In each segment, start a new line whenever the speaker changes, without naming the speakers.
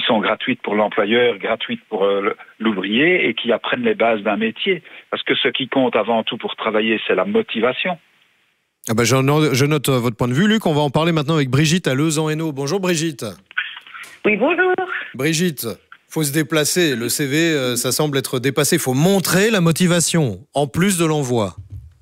sont gratuites pour l'employeur, gratuites pour l'ouvrier et qui apprennent les bases d'un métier. Parce que ce qui compte avant tout pour travailler, c'est la motivation.
Ah bah je note votre point de vue, Luc. On va en parler maintenant avec Brigitte à Leuze-en-Hainaut. Bonjour Brigitte.
Oui, bonjour.
Brigitte, faut se déplacer. Le CV, ça semble être dépassé. Il faut montrer la motivation, en plus de l'envoi.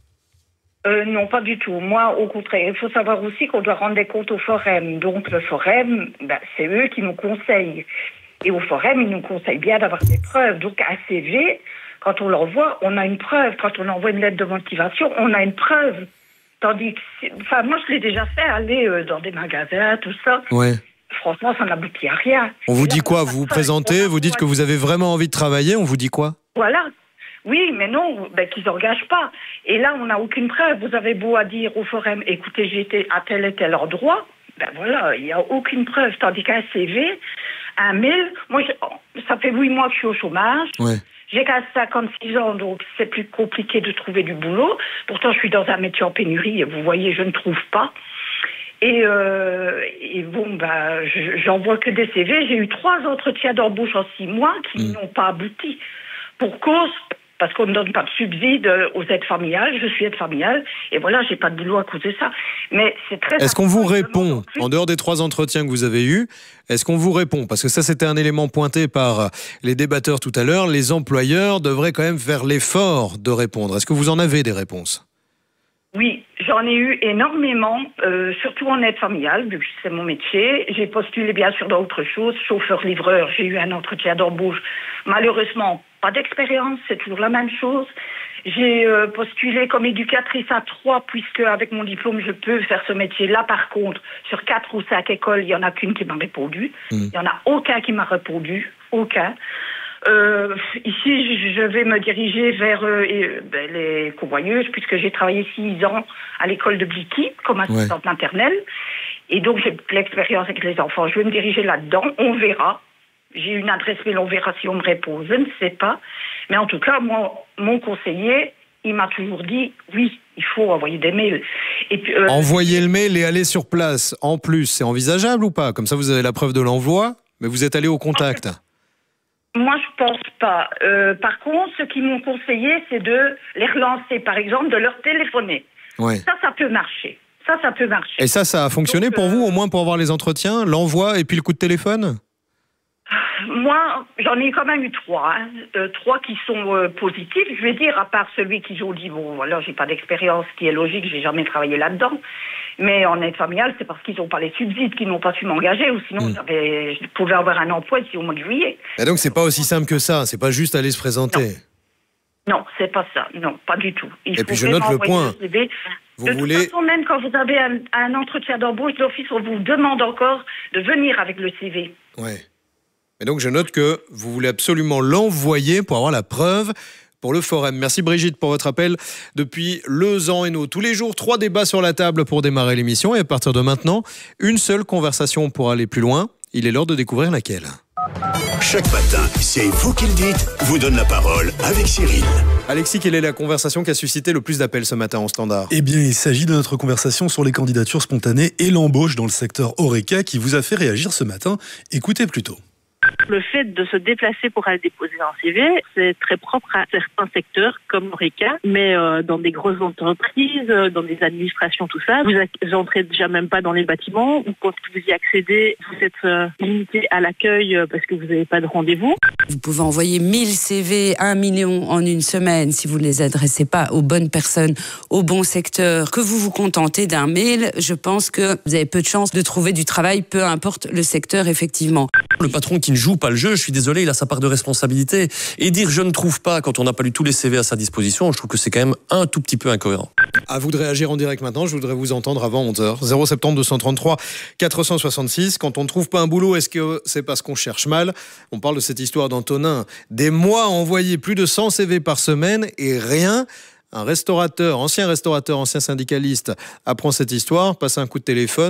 Non, pas du tout. Moi, au contraire, il faut savoir aussi qu'on doit rendre des comptes au Forum. Donc, le Forum, c'est eux qui nous conseillent. Et au Forum, ils nous conseillent bien d'avoir des preuves. Donc, un CV, quand on l'envoie, on a une preuve. Quand on envoie une lettre de motivation, on a une preuve. Tandis que, moi, je l'ai déjà fait, aller dans des magasins, tout ça.
Ouais.
Franchement, ça n'aboutit à rien.
On vous dit quoi? Vous vous présentez, vous dites que vous avez vraiment envie de travailler, on vous dit quoi?
Voilà. Oui, mais non, qu'ils n'engagent pas. Et là, on n'a aucune preuve. Vous avez beau à dire au Forum, écoutez, j'ai été à tel et tel endroit, voilà, il n'y a aucune preuve. Tandis qu'un CV, un mail, moi, ça fait 8 mois que je suis au chômage.
Ouais.
J'ai qu'à 56 ans, donc c'est plus compliqué de trouver du boulot. Pourtant, je suis dans un métier en pénurie, et vous voyez, je ne trouve pas. Et bon, j'envoie que des CV. J'ai eu 3 entretiens d'embauche en 6 mois qui n'ont pas abouti. Pour cause, parce qu'on ne donne pas de subside aux aides familiales. Je suis aide familiale. Et voilà, j'ai pas de boulot à cause de ça. Mais c'est très...
Est-ce qu'on vous répond, en dehors des 3 entretiens que vous avez eus, est-ce qu'on vous répond? Parce que ça, c'était un élément pointé par les débatteurs tout à l'heure. Les employeurs devraient quand même faire l'effort de répondre. Est-ce que vous en avez des réponses?
Oui, j'en ai eu énormément, surtout en aide familiale, vu que c'est mon métier. J'ai postulé bien sûr dans autre chose, chauffeur-livreur. J'ai eu un entretien d'embauche. Malheureusement, pas d'expérience, c'est toujours la même chose. J'ai postulé comme éducatrice à 3, puisque avec mon diplôme, je peux faire ce métier-là. Par contre, sur 4 ou 5 écoles, il n'y en a qu'une qui m'a répondu. Il n'y en a aucun qui m'a répondu. Aucun. Ici, je vais me diriger vers les convoyeuses, puisque j'ai travaillé 6 ans à l'école de Blicky comme assistante maternelle. Et donc, j'ai de l'expérience avec les enfants. Je vais me diriger là-dedans. On verra. J'ai une adresse mail, on verra si on me répond. Je ne sais pas. Mais en tout cas, moi, mon conseiller, il m'a toujours dit, oui, il faut envoyer des mails. Et puis,
envoyer le mail et aller sur place, en plus, c'est envisageable ou pas? Comme ça, vous avez la preuve de l'envoi, mais vous êtes allé au contact.
Moi, je pense pas. Par contre, ce qu'ils m'ont conseillé, c'est de les relancer, par exemple, de leur téléphoner.
Ouais.
Ça peut marcher. Ça peut marcher.
Et ça a fonctionné pour vous, au moins pour avoir les entretiens, l'envoi et puis le coup de téléphone?
Moi, j'en ai quand même eu 3. 3 qui sont positifs. Je vais dire, à part celui qui ont dit, bon, voilà, j'ai pas d'expérience, qui est logique, j'ai jamais travaillé là-dedans. Mais en aide familiale, c'est parce qu'ils n'ont pas les subsides, qu'ils n'ont pas su m'engager, ou sinon, je pouvais avoir un emploi ici au mois de juillet.
Et donc, c'est pas aussi simple que ça. C'est pas juste aller se présenter.
Non, c'est pas ça. Non, pas du tout.
Et puis, je note le point.
De toute façon, même quand vous avez un entretien d'embauche d'office, on vous demande encore de venir avec le CV.
Ouais. Et donc, je note que vous voulez absolument l'envoyer pour avoir la preuve pour le Forum. Merci Brigitte pour votre appel depuis Leuze-en-Hainaut. Tous les jours, 3 débats sur la table pour démarrer l'émission. Et à partir de maintenant, une seule conversation pour aller plus loin. Il est l'heure de découvrir laquelle.
Chaque matin, c'est vous qui le dites, vous donne la parole avec Cyril.
Alexis, quelle est la conversation qui a suscité le plus d'appels ce matin en standard?
Eh bien, il s'agit de notre conversation sur les candidatures spontanées et l'embauche dans le secteur Horeca qui vous a fait réagir ce matin. Écoutez plutôt.
Le fait de se déplacer pour aller déposer un CV, c'est très propre à certains secteurs comme Horeca, mais dans des grosses entreprises, dans des administrations, tout ça, vous entrez déjà même pas dans les bâtiments, ou quand vous y accédez, vous êtes limité à l'accueil parce que vous n'avez pas de rendez-vous.
Vous pouvez envoyer 1000 CV, 1 million en une semaine si vous ne les adressez pas aux bonnes personnes, au bon secteur. Que vous vous contentez d'un mail, je pense que vous avez peu de chances de trouver du travail, peu importe le secteur, effectivement.
Le patron qui ne joue pas le jeu, je suis désolé, il a sa part de responsabilité. Et dire je ne trouve pas quand on n'a pas lu tous les CV à sa disposition, je trouve que c'est quand même un tout petit peu incohérent.
À vous de réagir en direct maintenant, je voudrais vous entendre avant 11h. 070 233 466. Quand on ne trouve pas un boulot, est-ce que c'est parce qu'on cherche mal? On parle de cette histoire d'Antonin. Des mois à envoyer plus de 100 CV par semaine et rien. Un restaurateur, ancien syndicaliste, apprend cette histoire, passe un coup de téléphone.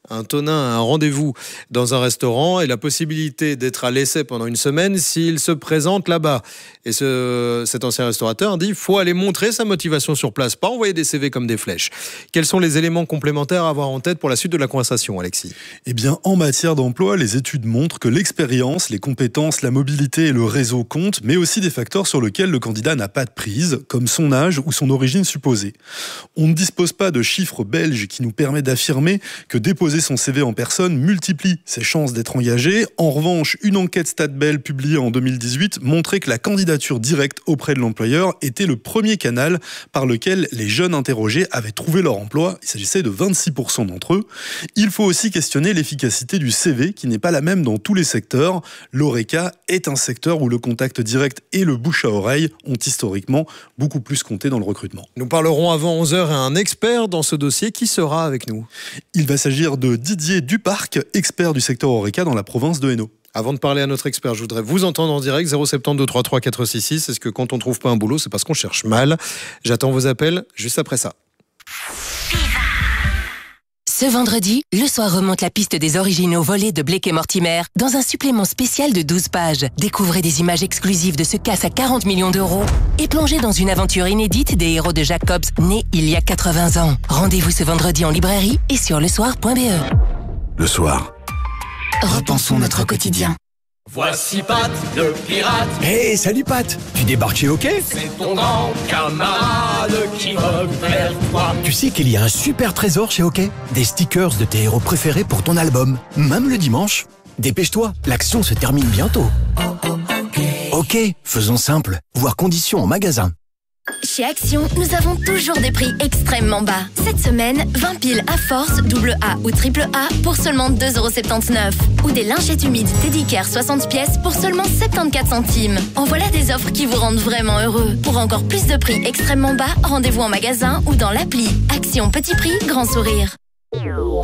un tonin a un rendez-vous dans un restaurant et la possibilité d'être à l'essai pendant une semaine s'il se présente là-bas. Et cet ancien restaurateur dit qu'il faut aller montrer sa motivation sur place, pas envoyer des CV comme des flèches. Quels sont les éléments complémentaires à avoir en tête pour la suite de la conversation, Alexis ?
Eh bien, en matière d'emploi, les études montrent que l'expérience, les compétences, la mobilité et le réseau comptent, mais aussi des facteurs sur lesquels le candidat n'a pas de prise, comme son âge ou son origine supposée. On ne dispose pas de chiffres belges qui nous permettent d'affirmer que déposer son CV en personne multiplie ses chances d'être engagé. En revanche, une enquête StatBel publiée en 2018 montrait que la candidature directe auprès de l'employeur était le premier canal par lequel les jeunes interrogés avaient trouvé leur emploi. Il s'agissait de 26% d'entre eux. Il faut aussi questionner l'efficacité du CV qui n'est pas la même dans tous les secteurs. L'Horeca est un secteur où le contact direct et le bouche à oreille ont historiquement beaucoup plus compté dans le recrutement.
Nous parlerons avant 11h à un expert dans ce dossier. Qui sera avec nous ?
Il va s'agir de Didier Duparc, expert du secteur Horeca dans la province de Hainaut.
Avant de parler à notre expert, je voudrais vous entendre en direct, 072 33 466. Est-ce que quand on ne trouve pas un boulot, c'est parce qu'on cherche mal ? J'attends vos appels juste après ça.
Ce vendredi, Le Soir remonte la piste des originaux volés de Blake et Mortimer dans un supplément spécial de 12 pages. Découvrez des images exclusives de ce casse à 40 millions d'euros et plongez dans une aventure inédite des héros de Jacobs, nés il y a 80 ans. Rendez-vous ce vendredi en librairie et sur lesoir.be.
Le Soir.
Repensons notre quotidien.
Voici Pat, le pirate.
Hey, salut Pat. Tu débarques chez OK ?
C'est ton grand camarade qui revient vers toi.
Tu sais qu'il y a un super trésor chez OK ? Des stickers de tes héros préférés pour ton album, même le dimanche. Dépêche-toi, l'action se termine bientôt. OK, faisons simple. Voir conditions en magasin.
Chez Action, nous avons toujours des prix extrêmement bas. Cette semaine, 20 piles à force, AA ou AAA pour seulement 2,79 €. Ou des lingettes humides Teddycare 60 pièces pour seulement 74 centimes. En voilà des offres qui vous rendent vraiment heureux. Pour encore plus de prix extrêmement bas, rendez-vous en magasin ou dans l'appli. Action, petit prix, grand sourire.